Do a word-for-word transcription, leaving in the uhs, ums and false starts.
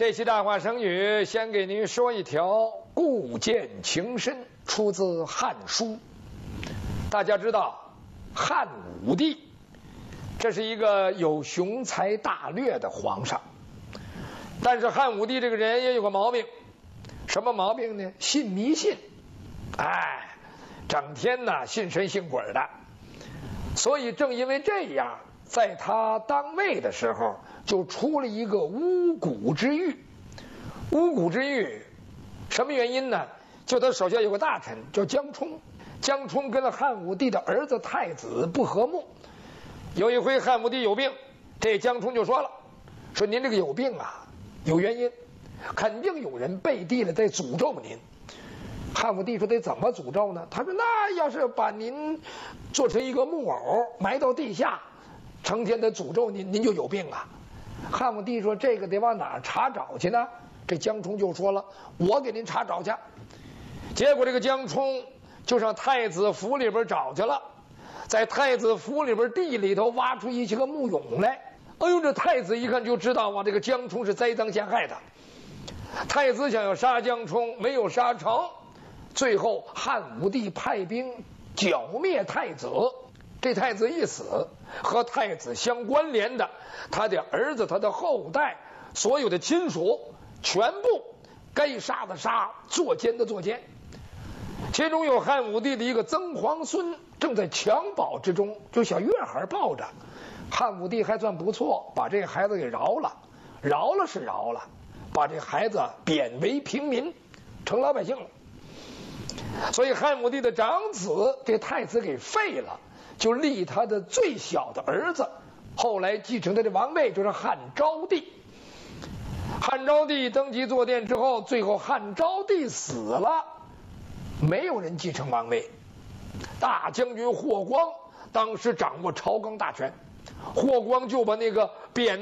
这期大话生语，先给您说一条“故见情深”，出自《汉书》。大家知道，汉武帝这是一个有雄才大略的皇上，但是汉武帝这个人也有个毛病，什么毛病呢？信迷信，哎，整天呢信神信鬼的。所以正因为这样，在他当位的时候，就出了一个巫蛊之狱。巫蛊之狱，什么原因呢？就他手下有个大臣叫江充，江充跟了汉武帝的儿子太子不和睦。有一回汉武帝有病，这江充就说了，说您这个有病啊，有原因，肯定有人背地里在诅咒您。汉武帝说得怎么诅咒呢？他说那要是把您做成一个木偶埋到地下，成天的诅咒您，您就有病啊。汉武帝说这个得往哪儿查找去呢？这江充就说了，我给您查找去。结果这个江充就上太子府里边找去了，在太子府里边地里头挖出一些个木俑来。哎呦，这太子一看就知道啊，这个江充是栽赃陷害的。太子想要杀江充，没有杀成，最后汉武帝派兵剿灭太子。这太子一死，和太子相关联的他的儿子、他的后代、所有的亲属，全部该杀的杀，作奸的作奸。其中有汉武帝的一个曾皇孙正在襁褓之中，就小月孩抱着。汉武帝还算不错，把这个孩子给饶了，饶了是饶了，把这孩子贬为平民，成老百姓了。所以汉武帝的长子这太子给废了，就立他的最小的儿子，后来继承他的王位，就是汉昭帝。汉昭帝登基坐殿之后，最后汉昭帝死了，没有人继承王位。大将军霍光当时掌握朝纲大权，霍光就把那个贬